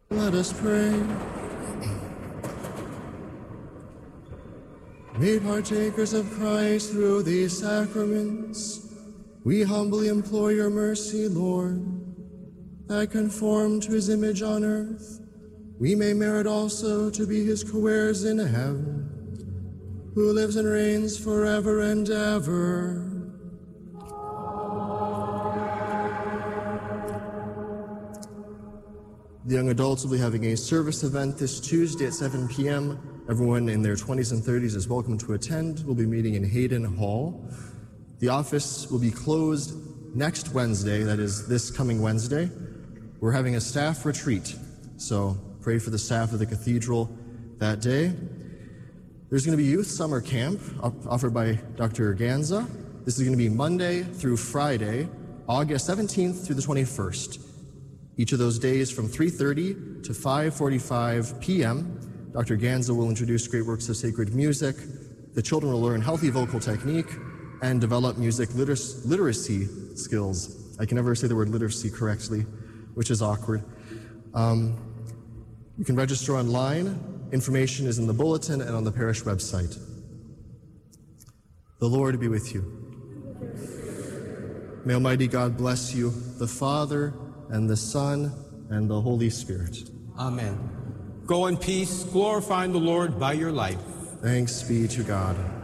Let us pray. Made partakers of Christ through these sacraments, we humbly implore your mercy, Lord, that conformed to his image on earth, we may merit also to be his co-heirs in heaven, who lives and reigns forever and ever. The young adults will be having a service event this Tuesday at 7 p.m. Everyone in their 20s and 30s is welcome to attend. We'll be meeting in Hayden Hall. The office will be closed next Wednesday, that is this coming Wednesday. We're having a staff retreat, so pray for the staff of the cathedral that day. There's going to be youth summer camp offered by Dr. Ganza. This is going to be Monday through Friday, August 17th through the 21st. Each of those days from 3:30 to 5:45 p.m., Dr. Ganza will introduce great works of sacred music. The children will learn healthy vocal technique and develop music literacy skills. I can never say the word literacy correctly, which is awkward. You can register online. Information is in the bulletin and on the parish website. The Lord be with you. May Almighty God bless you, the Father, and the Son, and the Holy Spirit. Amen. Go in peace, glorifying the Lord by your life. Thanks be to God.